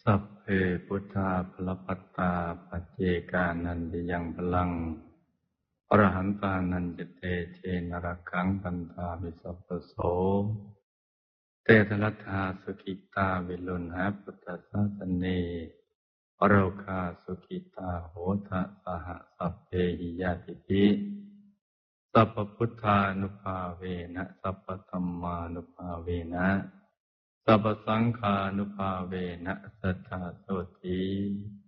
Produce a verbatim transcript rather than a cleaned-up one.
สัพเพพุทธาภลปัตตาปัจเจกานันติยังพลังอรหันตานันจเตเชนรักขังปันธามิสัพพโสเตทรัตถาสุขิตาวิลุณหาพุทธศาสเนอโรคาสุขิตาโหทะสหสัพเพหิยาติปิสัพพพุทธานุภาเวนะสัพพธัมมานุภาเวนะสัพพสังฆานุภาเวนะสัทธาโสติ